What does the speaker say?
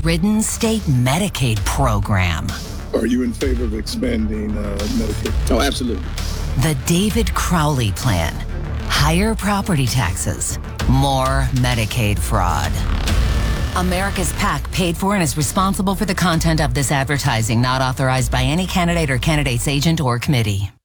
fraud-ridden state Medicaid program. Are you in favor of expanding Medicaid? Oh, absolutely. The David Crowley Plan. Higher property taxes, more Medicaid fraud. America's PAC paid for and is responsible for the content of this advertising, not authorized by any candidate or candidate's agent or committee.